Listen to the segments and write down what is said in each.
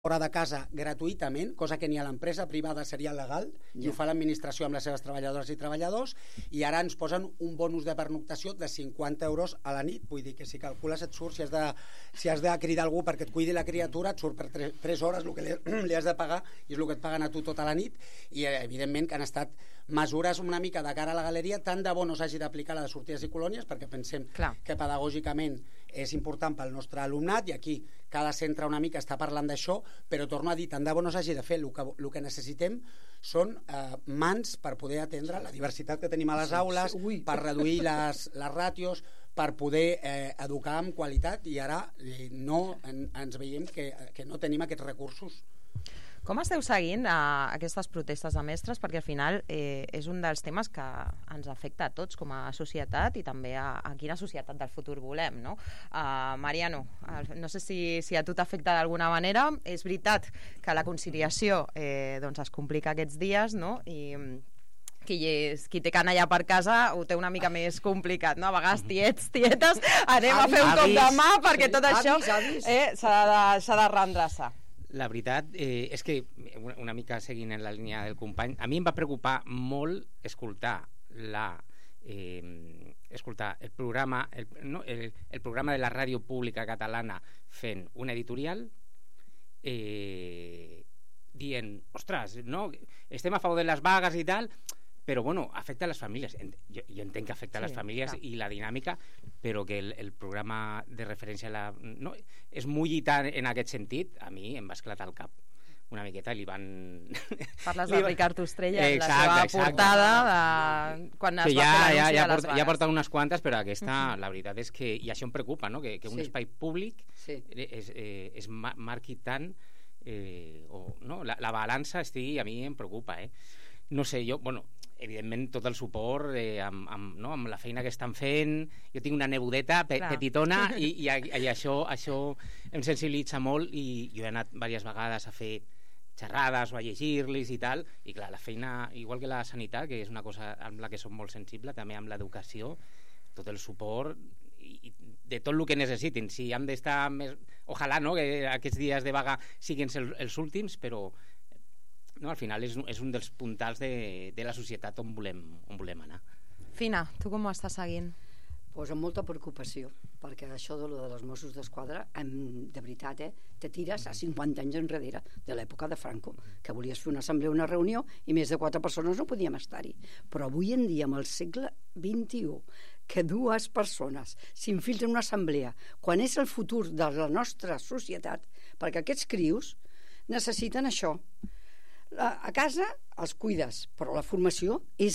fora de casa gratuïtament, cosa que ni a l'empresa privada seria legal, i ho fa l'administració amb les seves treballadores i treballadors, i ara ens posen un bonus de pernoctació de 50 euros a la nit. Vull dir que si calcules et surt, si has de cridar algú perquè et cuidi la criatura, et surt per 3 hores el que li has de pagar, i és el que et paguen a tu tota la nit. I evidentment que han estat mesures una mica de cara a la galeria. Tant de bo no s'hagi d'aplicar la de sortides i colònies, perquè pensem que pedagògicament és important pel nostre alumnat, i aquí cada centre una mica està parlant d'això, però torno a dir, tant de bo no s'hagi de fer. El que necessitem són mans per poder atendre la diversitat que tenim a les aules, per reduir les ràtios, per poder educar amb qualitat, i ara no ens veiem que no tenim aquests recursos. Com esteu seguint aquestes protestes de mestres? Perquè al final és un dels temes que ens afecta a tots com a societat, i també a quina societat del futur volem, no? Mariano, no sé si a tu t'afecta d'alguna manera. És veritat que la conciliació es complica aquests dies, no? I qui té canalla per casa ho té una mica més complicat, no? A vegades tietes, anem a fer un cop de mà perquè tot això s'ha de reendreçar. La veritat és que, una mica seguint en la línia del company, a mi em va preocupar molt escoltar el programa de la ràdio pública catalana fent un editorial dient, ostres, no, estem a favor de les vagues i tal, però bueno, afecta a les famílies. Jo entenc que afecta a les famílies i la dinàmica, però que el programa de referència es mulli tant en aquest sentit, a mi em va esclatar el cap una miqueta. Parles de Ricard Ostrella en la seva portada quan es va fer l'anunci de les vagues. Ja porten unes quantes, però aquesta, la veritat és que, i això em preocupa, no? Que un espai públic es marqui tant, la balança estigui, a mi em preocupa, no sé, jo, evidentment tot el suport amb la feina que estan fent. Jo tinc una nebudeta petitona i això em sensibilitza molt, i jo he anat diverses vegades a fer xerrades o a llegir-los i tal, i clar, la feina, igual que la sanitat, que és una cosa amb la que som molt sensible, també amb l'educació, tot el suport i de tot el que necessitin. Si hem d'estar més, ojalà que aquests dies de vaga siguin els últims, però al final és un dels puntals de la societat on volem anar. Fina, tu com ho estàs seguint? Pues amb molta preocupació, perquè això de dels Mossos d'Esquadra, de veritat, te tires a 50 anys enrere, de l'època de Franco, que volies fer una assemblea, una reunió, i més de 4 persones no podíem estar-hi. Però avui en dia, amb el segle XXI, que 2 persones s'infiltren en una assemblea, quan és el futur de la nostra societat, perquè aquests crios necessiten això. A casa els cuides, però la formació és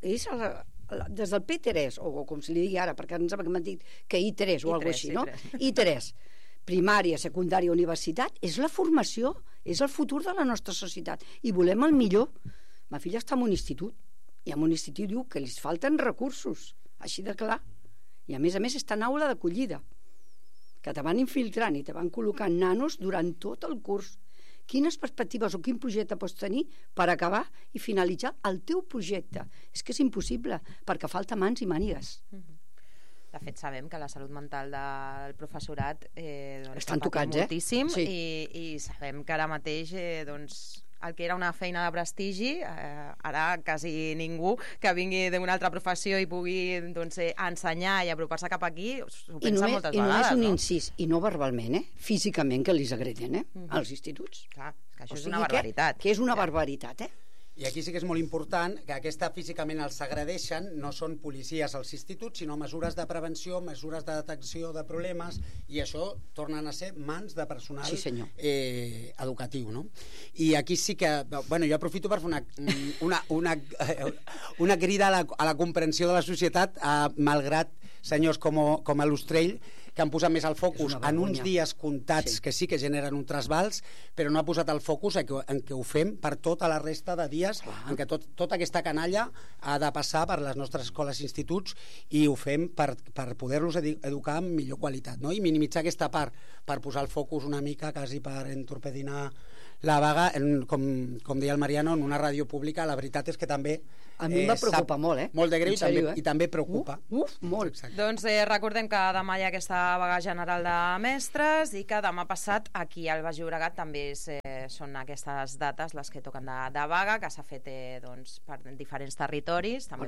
des del P3, o com se li digui ara, perquè ens m'han dit que I3 o alguna cosa així, no? I3, primària, secundària, universitat, és la formació, és el futur de la nostra societat, i volem el millor. Ma filla està en un institut, i en un institut diu que li falten recursos, així de clar, i a més està en aula d'acollida, que te van infiltrant i te van col·locant nanos durant tot el curs. Quines perspectives o quin projecte pots tenir per acabar i finalitzar el teu projecte? És que és impossible, perquè falta mans i mànigues. De fet, sabem que la salut mental del professorat estan tocats, moltíssim, i sabem que ara mateix el que era una feina de prestigi, ara quasi ningú que vingui d'una altra professió i pugui ensenyar i apropar-se cap aquí ho pensa moltes vegades. I no és un incís, i no verbalment, físicament, que els agreden als instituts. Clar, que això és una barbaritat. Que és una barbaritat, I aquí sí que és molt important que aquesta físicament els agredeixen, no són policies als instituts, sinó mesures de prevenció, mesures de detecció de problemes, i això tornen a ser mans de personal educatiu, no? I aquí sí que, jo aprofito per fer una crida a la comprensió de la societat, malgrat senyors com l'Ostrell, que han posat més el focus en uns dies comptats que sí que generen un trasbals, però no ha posat el focus en què ho fem per tota la resta de dies, en què tota aquesta canalla ha de passar per les nostres escoles i instituts, i ho fem per poder-los educar amb millor qualitat, no? I minimitzar aquesta part, per posar el focus una mica, quasi per entorpedinar la vaga, com deia el Mariano, en una ràdio pública. La veritat és que també A mi em va preocupar molt, molt de greu i també preocupa. Molt. Exacte. Doncs recordem que demà hi ha aquesta vaga general de mestres i que demà passat aquí al Baix Llobregat també són aquestes dates les que toquen de vaga, que s'ha fet doncs, per diferents territoris, també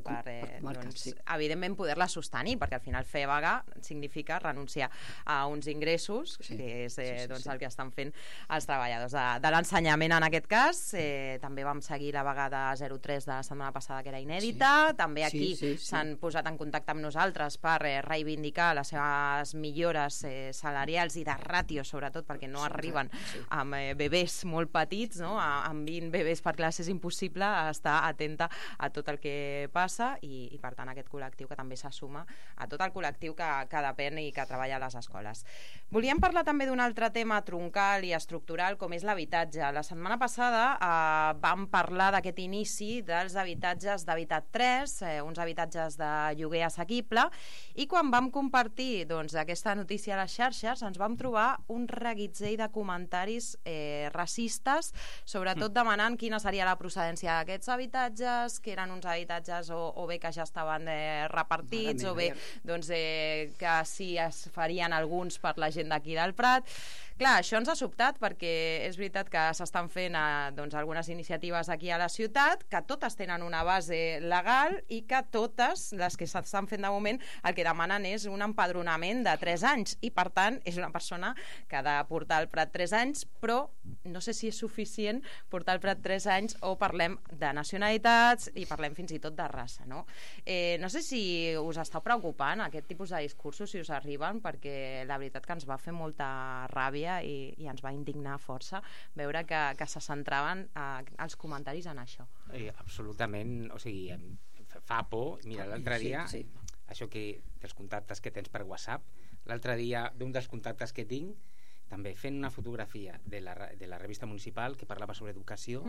evidentment poder-la sostenir, perquè al final fer vaga significa renunciar a uns ingressos, que és doncs, el que estan fent els treballadors de l'ensenyament en aquest cas. També vam seguir la vaga de 03 de la setmana passada, que era inèdita. També aquí s'han posat en contacte amb nosaltres per reivindicar les seves millores salarials i de ràtio, sobretot, perquè no arriben amb bebès molt petits, no? Amb 20 bebès per classe és impossible estar atenta a tot el que passa i per tant aquest col·lectiu que també s'assuma a tot el col·lectiu que depèn i que treballa a les escoles. Volíem parlar també d'un altre tema troncal i estructural com és l'habitatge. La setmana passada vam parlar d'aquest inici dels habitatges d'Habitat 3, uns habitatges de lloguer assequible, i quan vam compartir doncs, aquesta notícia a les xarxes ens vam trobar un reguitzell de comentaris racistes, sobretot demanant quina seria la procedència d'aquests habitatges, que eren uns habitatges o bé que ja estaven repartits, o bé doncs, que si es farien alguns per la gent d'aquí del Prat. Clar, això ens ha sobtat perquè és veritat que s'estan fent doncs, algunes iniciatives aquí a la ciutat, que totes tenen una base legal i que totes les que s'estan fent de moment el que demanen és un empadronament de 3 anys i per tant és una persona que ha de portar al Prat 3 anys, però no sé si és suficient portar al Prat 3 anys o parlem de nacionalitats i parlem fins i tot de raça, no? No sé si us està preocupant aquest tipus de discursos, si us arriben, perquè la veritat que ens va fer molta ràbia i ens va indignar força veure que se centraven els comentaris en això. Absolutament, o sigui, fa por. Mira, l'altre dia, això que dels contactes que tens per WhatsApp, l'altre dia d'un dels contactes que tinc, també fent una fotografia de la revista municipal que parlava sobre educació,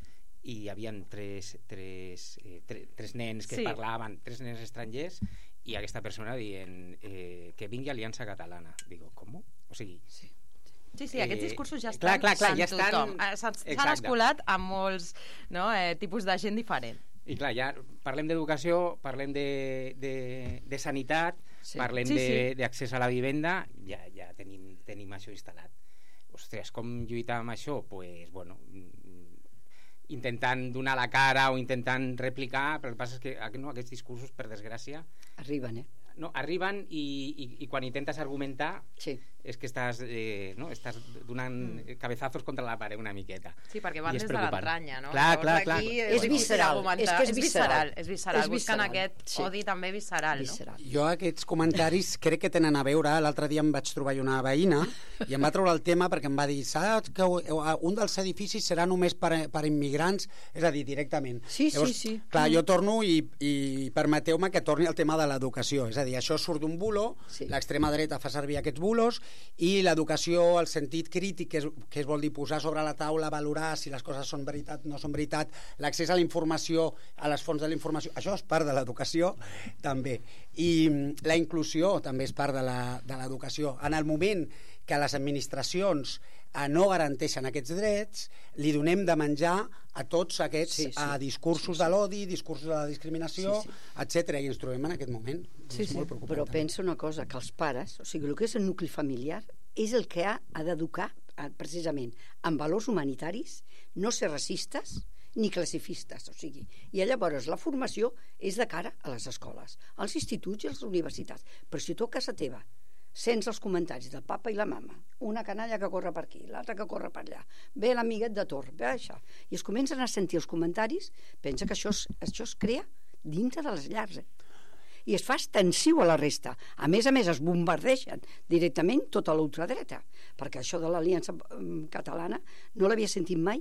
i hi havia tres nens que parlaven, 3 nens estrangers, i aquesta persona dient que vingui Aliança Catalana. Digo, com? O sigui... Sí, aquests discursos ja estan ja tothom. S'han escolat amb molts tipus de gent diferent. I clar, ja parlem d'educació, parlem de sanitat, parlem d'accés a la vivenda, ja tenim això instal·lat. Ostres, com lluitar amb això? Pues, bueno, intentant donar la cara o intentant replicar, però el que passa és que aquests discursos, per desgràcia... Arriben, arriben i quan intentes argumentar és que estàs donant cabezazos contra la paret una miqueta. Sí, perquè van des de l'entranya, no? Clar. És visceral. És visceral. Busquen aquest odi també visceral, no? Jo aquests comentaris crec que tenen a veure. L'altre dia em vaig trobar una veïna i em va treure el tema perquè em va dir, saps que un dels edificis serà només per immigrants? És a dir, directament. Sí. Clar, jo torno i permeteu-me que torni al tema de l'educació. És a dir, això surt d'un bulo, l'extrema dreta fa servir aquests bulos, i l'educació, el sentit crític que es vol dir posar sobre la taula, valorar si les coses són veritat, no són veritat, l'accés a la informació, a les fonts de la informació, això és part de l'educació també, i la inclusió també és part de l'educació. En el moment que les administracions no garanteixen aquests drets, li donem de menjar a tots aquests discursos de l'odi, discursos de la discriminació, etc. I ens trobem en aquest moment. És molt preocupant. Però penso una cosa, que els pares, o sigui, el que és el nucli familiar és el que ha d'educar precisament en valors humanitaris, no ser racistes ni classifistes, o sigui, i llavors la formació és de cara a les escoles, als instituts i a les universitats. Però si tu a casa teva sents els comentaris del papa i la mama, una canalla que corre per aquí, l'altra que corre per allà, ve l'amiguet de torn, ve això, i es comencen a sentir els comentaris, pensa que això es crea dintre de les llars, i es fa extensiu a la resta. A més es bombardegen directament tota l'ultradreta, perquè això de l'Aliança Catalana no l'havia sentit mai,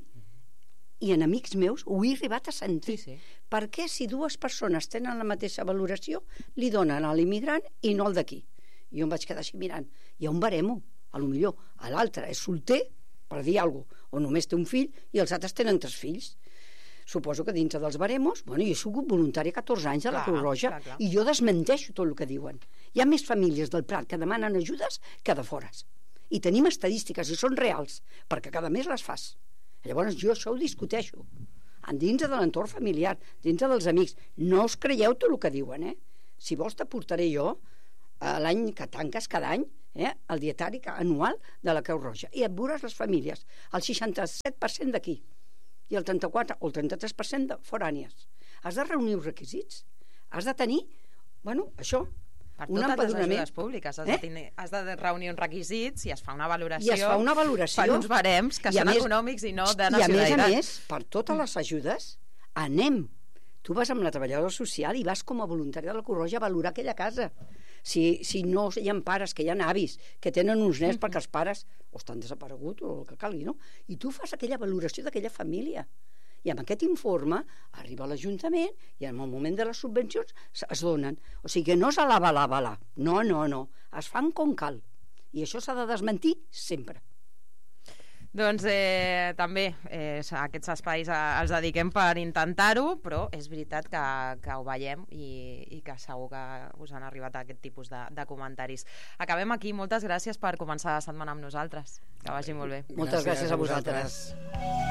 i en amics meus ho he arribat a sentir. Perquè si 2 persones tenen la mateixa valoració, li donen a l'immigrant i no al d'aquí. Jo em vaig quedar així mirant. Hi ha un baremo, a lo millor. A l'altre és solter, per dir alguna cosa, o només té un fill, i els altres tenen 3 fills. Suposo que dintre dels baremos, jo he sigut voluntari 14 anys a la Creu Roja, i jo desmenteixo tot el que diuen. Hi ha més famílies del Prat que demanen ajudes que de fores. I tenim estadístiques, i són reals, perquè cada mes les fas. Llavors jo això ho discuteixo dins de l'entorn familiar, dins dels amics. No us creieu tot el que diuen, Si vols t'aportaré jo l'any que tanques cada any, el dietari anual de la Creu Roja. I et veuràs les famílies. El 67% d'aquí i el 34 o el 33% de forànies. Has de reunir els requisits. Has de tenir, això, per un totes empadronament. les ajudes públiques has de reunir uns requisits i es fa una valoració, I es fa una valoració per uns barems que són econòmics i no de I nacionalitat. a més, per totes les ajudes, anem. Tu vas amb la treballadora social i vas com a voluntari de la Creu Roja a valorar aquella casa. Si no hi ha pares, que hi ha avis, que tenen uns nens perquè els pares o estan desapareguts o el que calgui, no? I tu fas aquella valoració d'aquella família. I amb aquest informe arriba a l'Ajuntament i en el moment de les subvencions es donen. O sigui que no és a la bala. No. Es fan com cal. I això s'ha de desmentir sempre. Doncs també aquests espais els dediquem per intentar-ho, però és veritat que ho veiem i que segur que us han arribat aquest tipus de comentaris. Acabem aquí. Moltes gràcies per començar la setmana amb nosaltres. Que vagi molt bé. Moltes gràcies a vosaltres.